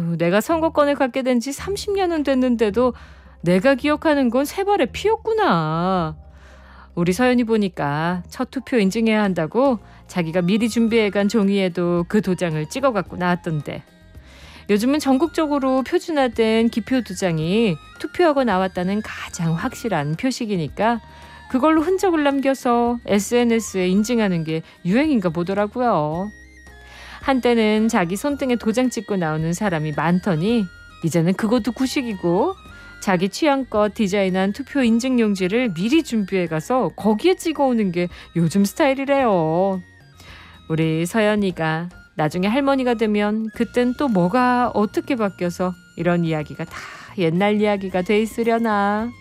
아유, 내가 선거권을 갖게 된 지 30년은 됐는데도 내가 기억하는 건 세 발의 피였구나. 우리 서연이 보니까 첫 투표 인증해야 한다고 자기가 미리 준비해간 종이에도 그 도장을 찍어갖고 나왔던데. 요즘은 전국적으로 표준화된 기표 도장이 투표하고 나왔다는 가장 확실한 표식이니까 그걸로 흔적을 남겨서 SNS에 인증하는 게 유행인가 보더라고요. 한때는 자기 손등에 도장 찍고 나오는 사람이 많더니 이제는 그것도 구식이고 자기 취향껏 디자인한 투표 인증 용지를 미리 준비해 가서 거기에 찍어오는 게 요즘 스타일이래요. 우리 서연이가 나중에 할머니가 되면 그땐 또 뭐가 어떻게 바뀌어서 이런 이야기가 다 옛날 이야기가 돼 있으려나.